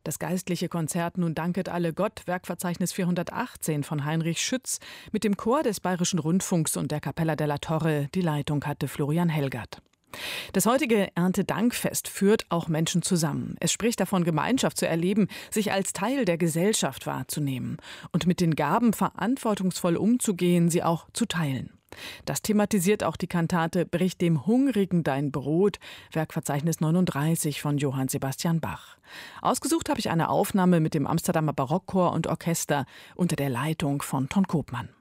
Das geistliche Konzert Nun danket alle Gott, Werkverzeichnis 418 von Heinrich Schütz, mit dem Chor des Bayerischen Rundfunks und der Capella della Torre. Die Leitung hatte Florian Helgert. Das heutige Erntedankfest führt auch Menschen zusammen. Es spricht davon, Gemeinschaft zu erleben, sich als Teil der Gesellschaft wahrzunehmen und mit den Gaben verantwortungsvoll umzugehen, sie auch zu teilen. Das thematisiert auch die Kantate Brich dem Hungrigen dein Brot, Werkverzeichnis 39 von Johann Sebastian Bach. Ausgesucht habe ich eine Aufnahme mit dem Amsterdamer Barockchor und Orchester unter der Leitung von Ton Koopman.